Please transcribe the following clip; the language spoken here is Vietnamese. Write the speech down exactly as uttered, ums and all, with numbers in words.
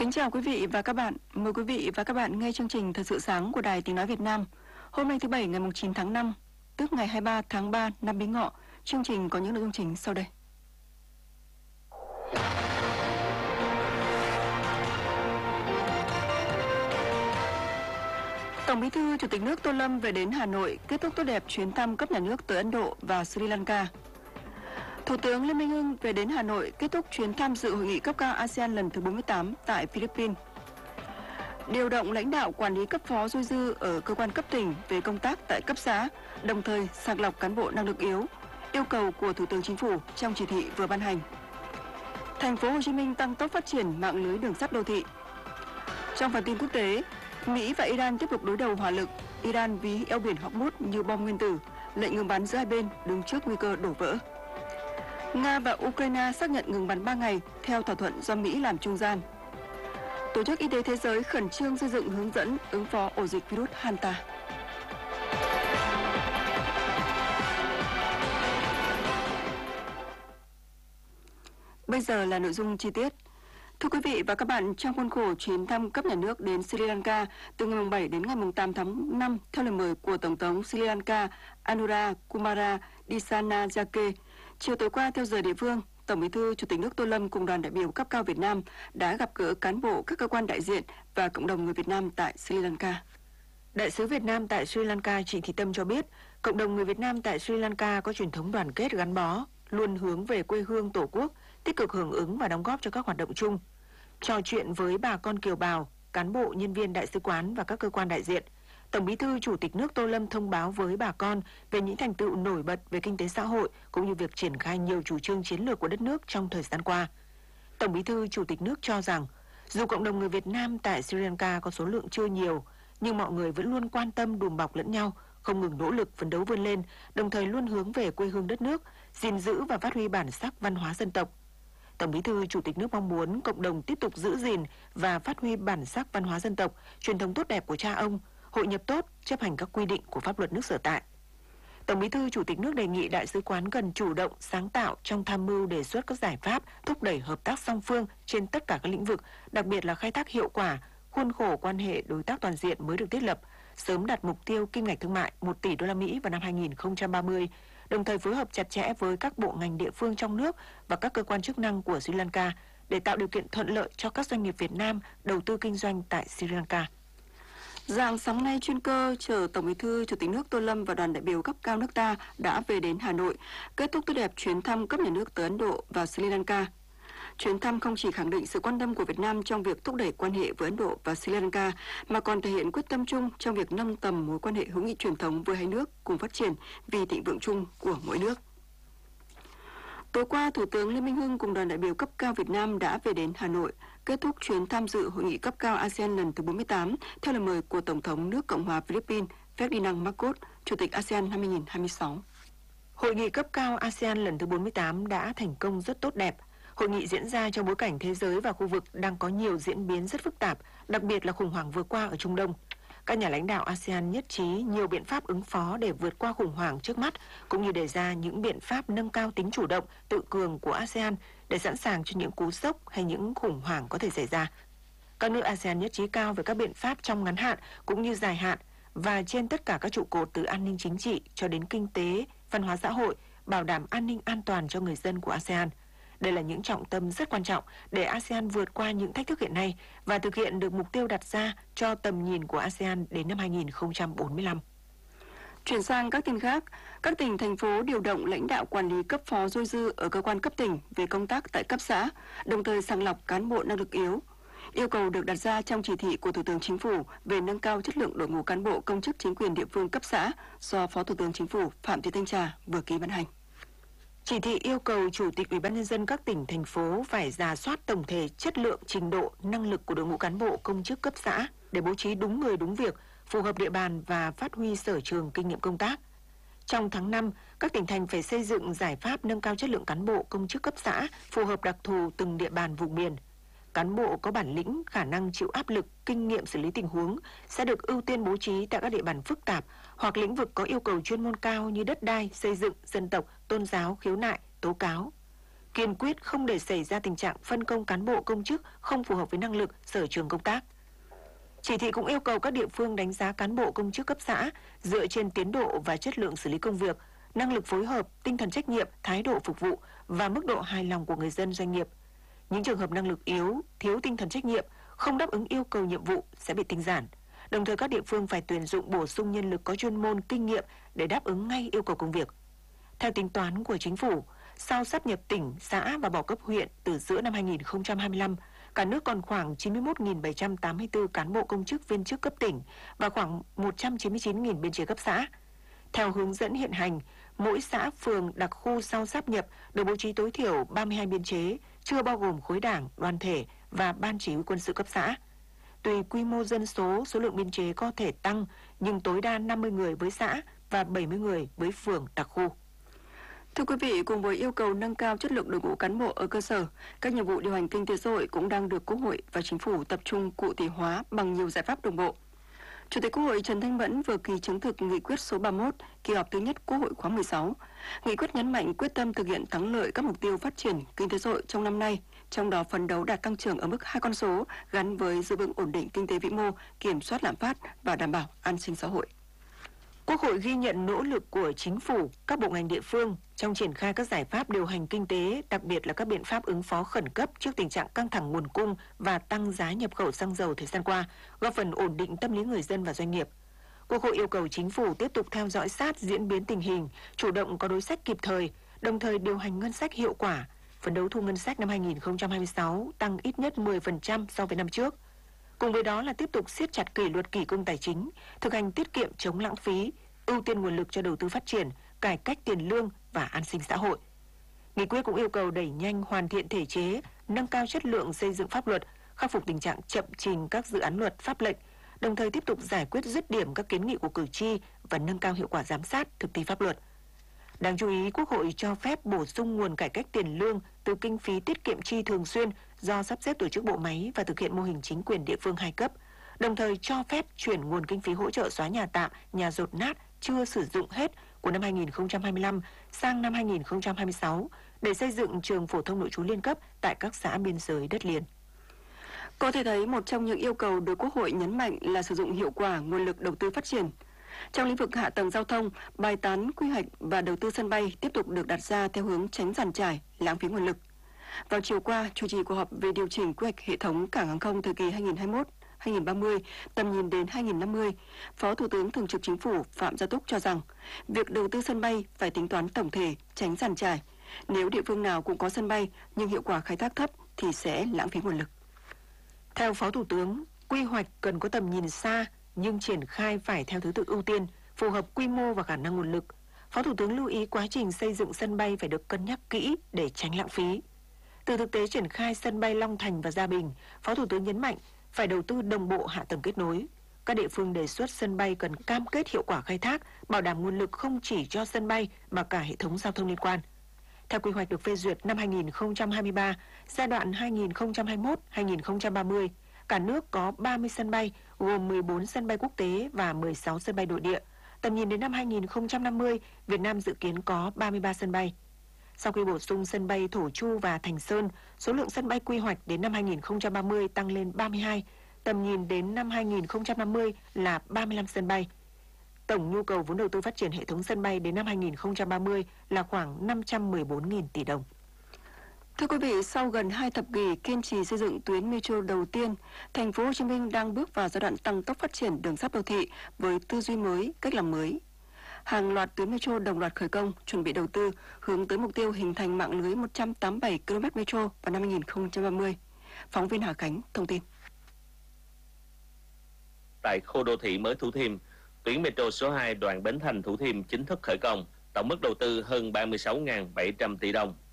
Kính chào quý vị và các bạn. Mời quý vị và các bạn nghe chương trình Thời sự sáng của Đài Tiếng nói Việt Nam. Hôm nay thứ Bảy ngày chín tháng năm, tức ngày hai mươi ba tháng ba năm Bính Ngọ. Chương trình có những nội dung chính sau đây. Tổng Bí thư Chủ tịch nước Tô Lâm về đến Hà Nội kết thúc tốt đẹp chuyến thăm cấp nhà nước tới Ấn Độ và Sri Lanka. Thủ tướng Lê Minh Hưng về đến Hà Nội kết thúc chuyến tham dự hội nghị cấp cao a sê an lần thứ bốn mươi tám tại Philippines. Điều động lãnh đạo quản lý cấp phó dôi dư ở cơ quan cấp tỉnh về công tác tại cấp xã, đồng thời sàng lọc cán bộ năng lực yếu, yêu cầu của Thủ tướng Chính phủ trong chỉ thị vừa ban hành. Thành phố Hồ Chí Minh tăng tốc phát triển mạng lưới đường sắt đô thị. Trong phần tin quốc tế, Mỹ và Iran tiếp tục đối đầu hỏa lực. Iran ví eo biển Hormuz như bom nguyên tử, lệnh ngừng bắn giữa hai bên đứng trước nguy cơ đổ vỡ. Nga và Ukraine xác nhận ngừng bắn ba ngày theo thỏa thuận do Mỹ làm trung gian. Tổ chức Y tế Thế giới khẩn trương xây dựng hướng dẫn ứng phó ổ dịch virus Hanta. Bây giờ là nội dung chi tiết. Thưa quý vị và các bạn, trong khuôn khổ chuyến thăm cấp nhà nước đến Sri Lanka từ ngày bảy đến ngày tám tháng năm theo lời mời của Tổng thống Sri Lanka Anura Kumara Dissanayake, chiều tối qua theo giờ địa phương, Tổng Bí thư Chủ tịch nước Tô Lâm cùng đoàn đại biểu cấp cao Việt Nam đã gặp gỡ cán bộ các cơ quan đại diện và cộng đồng người Việt Nam tại Sri Lanka. Đại sứ Việt Nam tại Sri Lanka Trịnh Thị Tâm cho biết, cộng đồng người Việt Nam tại Sri Lanka có truyền thống đoàn kết gắn bó, luôn hướng về quê hương Tổ quốc, tích cực hưởng ứng và đóng góp cho các hoạt động chung. Trò chuyện với bà con kiều bào, cán bộ, nhân viên đại sứ quán và các cơ quan đại diện, Tổng Bí thư Chủ tịch nước Tô Lâm thông báo với bà con về những thành tựu nổi bật về kinh tế xã hội cũng như việc triển khai nhiều chủ trương chiến lược của đất nước trong thời gian qua. Tổng Bí thư Chủ tịch nước cho rằng, dù cộng đồng người Việt Nam tại Sri Lanka có số lượng chưa nhiều, nhưng mọi người vẫn luôn quan tâm đùm bọc lẫn nhau, không ngừng nỗ lực phấn đấu vươn lên, đồng thời luôn hướng về quê hương đất nước, gìn giữ và phát huy bản sắc văn hóa dân tộc. Tổng Bí thư Chủ tịch nước mong muốn cộng đồng tiếp tục giữ gìn và phát huy bản sắc văn hóa dân tộc, truyền thống tốt đẹp của cha ông, hội nhập tốt, chấp hành các quy định của pháp luật nước sở tại. Tổng Bí thư Chủ tịch nước đề nghị đại sứ quán cần chủ động, sáng tạo trong tham mưu đề xuất các giải pháp thúc đẩy hợp tác song phương trên tất cả các lĩnh vực, đặc biệt là khai thác hiệu quả khuôn khổ quan hệ đối tác toàn diện mới được thiết lập, sớm đạt mục tiêu kim ngạch thương mại một tỷ đô la Mỹ vào năm hai nghìn không trăm ba mươi, đồng thời phối hợp chặt chẽ với các bộ ngành địa phương trong nước và các cơ quan chức năng của Sri Lanka để tạo điều kiện thuận lợi cho các doanh nghiệp Việt Nam đầu tư kinh doanh tại Sri Lanka. Rạng sáng nay, chuyên cơ chở Tổng Bí thư Chủ tịch nước Tô Lâm và đoàn đại biểu cấp cao nước ta đã về đến Hà Nội, kết thúc tốt đẹp chuyến thăm cấp nhà nước tới Ấn Độ và Sri Lanka. Chuyến thăm không chỉ khẳng định sự quan tâm của Việt Nam trong việc thúc đẩy quan hệ với Ấn Độ và Sri Lanka, mà còn thể hiện quyết tâm chung trong việc nâng tầm mối quan hệ hữu nghị truyền thống với hai nước cùng phát triển vì thịnh vượng chung của mỗi nước. Tối qua, Thủ tướng Lê Minh Hưng cùng đoàn đại biểu cấp cao Việt Nam đã về đến Hà Nội, kết thúc chuyến tham dự hội nghị cấp cao a sê an lần thứ bốn mươi tám theo lời mời của Tổng thống nước Cộng hòa Philippines Ferdinand Marcos, Chủ tịch a sê an năm hai nghìn không trăm hai mươi sáu. Hội nghị cấp cao a sê an lần thứ bốn mươi tám đã thành công rất tốt đẹp. Hội nghị diễn ra trong bối cảnh thế giới và khu vực đang có nhiều diễn biến rất phức tạp, đặc biệt là khủng hoảng vừa qua ở Trung Đông. Các nhà lãnh đạo a sê an nhất trí nhiều biện pháp ứng phó để vượt qua khủng hoảng trước mắt, cũng như đề ra những biện pháp nâng cao tính chủ động, tự cường của a sê an để sẵn sàng cho những cú sốc hay những khủng hoảng có thể xảy ra. Các nước a sê an nhất trí cao về các biện pháp trong ngắn hạn cũng như dài hạn và trên tất cả các trụ cột từ an ninh chính trị cho đến kinh tế, văn hóa xã hội, bảo đảm an ninh an toàn cho người dân của a sê an. Đây là những trọng tâm rất quan trọng để a sê an vượt qua những thách thức hiện nay và thực hiện được mục tiêu đặt ra cho tầm nhìn của a sê an đến năm hai nghìn không trăm bốn mươi lăm. Chuyển sang các tin khác, các tỉnh, thành phố điều động lãnh đạo quản lý cấp phó dôi dư ở cơ quan cấp tỉnh về công tác tại cấp xã, đồng thời sàng lọc cán bộ năng lực yếu. Yêu cầu được đặt ra trong chỉ thị của Thủ tướng Chính phủ về nâng cao chất lượng đội ngũ cán bộ công chức chính quyền địa phương cấp xã do Phó Thủ tướng Chính phủ Phạm Thị Thanh Trà vừa ký ban hành. Chỉ thị yêu cầu Chủ tịch Ủy ban nhân dân các tỉnh, thành phố phải rà soát tổng thể chất lượng, trình độ, năng lực của đội ngũ cán bộ công chức cấp xã để bố trí đúng người đúng việc, phù hợp địa bàn và phát huy sở trường kinh nghiệm công tác. Trong tháng năm, các tỉnh thành phải xây dựng giải pháp nâng cao chất lượng cán bộ công chức cấp xã phù hợp đặc thù từng địa bàn vùng miền. Cán bộ có bản lĩnh, khả năng chịu áp lực, kinh nghiệm xử lý tình huống sẽ được ưu tiên bố trí tại các địa bàn phức tạp hoặc lĩnh vực có yêu cầu chuyên môn cao như đất đai, xây dựng, dân tộc, tôn giáo, khiếu nại, tố cáo. kiên quyết không để xảy ra tình trạng phân công cán bộ công chức không phù hợp với năng lực, sở trường công tác. Chỉ thị cũng yêu cầu các địa phương đánh giá cán bộ công chức cấp xã dựa trên tiến độ và chất lượng xử lý công việc, năng lực phối hợp, tinh thần trách nhiệm, thái độ phục vụ và mức độ hài lòng của người dân doanh nghiệp. Những trường hợp năng lực yếu, thiếu tinh thần trách nhiệm, không đáp ứng yêu cầu nhiệm vụ sẽ bị tinh giản. Đồng thời các địa phương phải tuyển dụng bổ sung nhân lực có chuyên môn, kinh nghiệm để đáp ứng ngay yêu cầu công việc. Theo tính toán của chính phủ, sau sáp nhập tỉnh, xã và bỏ cấp huyện từ giữa năm hai nghìn không trăm hai mươi lăm, cả nước còn khoảng chín mươi mốt nghìn bảy trăm tám mươi tư cán bộ công chức viên chức cấp tỉnh và khoảng một trăm chín mươi chín nghìn biên chế cấp xã. Theo hướng dẫn hiện hành, mỗi xã, phường, đặc khu sau sáp nhập được bố trí tối thiểu ba mươi hai biên chế, chưa bao gồm khối đảng, đoàn thể và ban chỉ huy quân sự cấp xã. Tùy quy mô dân số, số lượng biên chế có thể tăng, nhưng tối đa năm mươi người với xã và bảy mươi người với phường, đặc khu. Thưa quý vị, cùng với yêu cầu nâng cao chất lượng đội ngũ cán bộ ở cơ sở, các nhiệm vụ điều hành kinh tế xã hội cũng đang được Quốc hội và Chính phủ tập trung cụ thể hóa bằng nhiều giải pháp đồng bộ. Chủ tịch Quốc hội Trần Thanh Mẫn vừa ký chứng thực nghị quyết số ba mươi mốt kỳ họp thứ nhất Quốc hội khóa mười sáu. Nghị quyết nhấn mạnh quyết tâm thực hiện thắng lợi các mục tiêu phát triển kinh tế xã hội trong năm nay, trong đó phấn đấu đạt tăng trưởng ở mức hai con số gắn với giữ vững ổn định kinh tế vĩ mô, kiểm soát lạm phát và đảm bảo an sinh xã hội. Quốc hội ghi nhận nỗ lực của Chính phủ, các bộ ngành địa phương trong triển khai các giải pháp điều hành kinh tế, đặc biệt là các biện pháp ứng phó khẩn cấp trước tình trạng căng thẳng nguồn cung và tăng giá nhập khẩu xăng dầu thời gian qua, góp phần ổn định tâm lý người dân và doanh nghiệp. Quốc hội yêu cầu Chính phủ tiếp tục theo dõi sát diễn biến tình hình, chủ động có đối sách kịp thời, đồng thời điều hành ngân sách hiệu quả, phấn đấu thu ngân sách năm hai nghìn không trăm hai mươi sáu tăng ít nhất mười phần trăm so với năm trước. Cùng với đó là tiếp tục siết chặt kỷ luật kỷ cương tài chính, thực hành tiết kiệm chống lãng phí, ưu tiên nguồn lực cho đầu tư phát triển, cải cách tiền lương và an sinh xã hội. Nghị quyết cũng yêu cầu đẩy nhanh hoàn thiện thể chế, nâng cao chất lượng xây dựng pháp luật, khắc phục tình trạng chậm trình các dự án luật, pháp lệnh, đồng thời tiếp tục giải quyết dứt điểm các kiến nghị của cử tri và nâng cao hiệu quả giám sát, thực thi pháp luật. Đáng chú ý, Quốc hội cho phép bổ sung nguồn cải cách tiền lương từ kinh phí tiết kiệm chi thường xuyên do sắp xếp tổ chức bộ máy và thực hiện mô hình chính quyền địa phương hai cấp, đồng thời cho phép chuyển nguồn kinh phí hỗ trợ xóa nhà tạm, nhà dột nát chưa sử dụng hết của năm hai nghìn không trăm hai mươi lăm sang năm hai nghìn không trăm hai mươi sáu để xây dựng trường phổ thông nội trú liên cấp tại các xã biên giới đất liền. Có thể thấy một trong những yêu cầu được Quốc hội nhấn mạnh là sử dụng hiệu quả nguồn lực đầu tư phát triển. Trong lĩnh vực hạ tầng giao thông, bài toán quy hoạch và đầu tư sân bay tiếp tục được đặt ra theo hướng tránh giàn trải, lãng phí nguồn lực. Vào chiều qua, chủ trì cuộc họp về điều chỉnh quy hoạch hệ thống cảng hàng không thời kỳ hai nghìn không trăm hai mươi mốt đến hai nghìn không trăm ba mươi, tầm nhìn đến hai nghìn không trăm năm mươi, Phó Thủ tướng Thường trực Chính phủ Phạm Gia Túc cho rằng, việc đầu tư sân bay phải tính toán tổng thể, tránh giàn trải. Nếu địa phương nào cũng có sân bay nhưng hiệu quả khai thác thấp thì sẽ lãng phí nguồn lực. Theo Phó Thủ tướng, quy hoạch cần có tầm nhìn xa nhưng triển khai phải theo thứ tự ưu tiên, phù hợp quy mô và khả năng nguồn lực. Phó Thủ tướng lưu ý quá trình xây dựng sân bay phải được cân nhắc kỹ để tránh lãng phí. Từ thực tế triển khai sân bay Long Thành và Gia Bình, Phó Thủ tướng nhấn mạnh phải đầu tư đồng bộ hạ tầng kết nối. Các địa phương đề xuất sân bay cần cam kết hiệu quả khai thác, bảo đảm nguồn lực không chỉ cho sân bay mà cả hệ thống giao thông liên quan. Theo quy hoạch được phê duyệt năm hai nghìn không trăm hai mươi ba, giai đoạn hai nghìn không trăm hai mươi mốt đến hai nghìn không trăm ba mươi, cả nước có ba mươi sân bay, gồm mười bốn sân bay quốc tế và mười sáu sân bay nội địa. Tầm nhìn đến năm hai nghìn không trăm năm mươi, Việt Nam dự kiến có ba mươi ba sân bay. Sau khi bổ sung sân bay Thổ Chu và Thành Sơn, số lượng sân bay quy hoạch đến năm hai nghìn không trăm ba mươi tăng lên ba mươi hai, tầm nhìn đến năm hai nghìn không trăm năm mươi là ba mươi lăm sân bay. Tổng nhu cầu vốn đầu tư phát triển hệ thống sân bay đến năm hai nghìn không trăm ba mươi là khoảng năm trăm mười bốn nghìn tỷ đồng. Thưa quý vị, sau gần hai thập kỷ kiên trì xây dựng tuyến metro đầu tiên, thành phố Hồ Chí Minh đang bước vào giai đoạn tăng tốc phát triển đường sắt đô thị với tư duy mới, cách làm mới. Hàng loạt tuyến metro đồng loạt khởi công, chuẩn bị đầu tư, hướng tới mục tiêu hình thành mạng lưới một trăm tám mươi bảy ki lô mét metro vào năm hai nghìn không trăm ba mươi. Phóng viên Hà Khánh thông tin. Tại khu đô thị mới Thủ Thiêm, tuyến metro số hai đoạn Bến Thành Thủ Thiêm chính thức khởi công, tổng mức đầu tư hơn ba mươi sáu nghìn bảy trăm tỷ đồng.